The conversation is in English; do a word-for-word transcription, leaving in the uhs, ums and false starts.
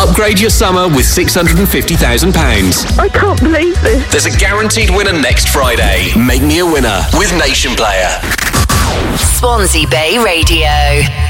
Upgrade your summer with six hundred fifty thousand pounds. I can't believe this. There's a guaranteed winner next Friday. Make me a winner with Nation Player. Swansea Bay Radio.